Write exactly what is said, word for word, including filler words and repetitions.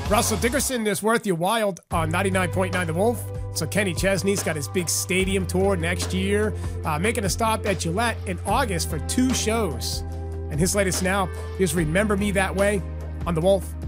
Russell Dickerson is worth your wild on ninety-nine point nine The Wolf. So Kenny Chesney's got his big stadium tour next year, uh, making a stop at Gillette in August for two shows. And his latest now is Remember Me That Way on The Wolf.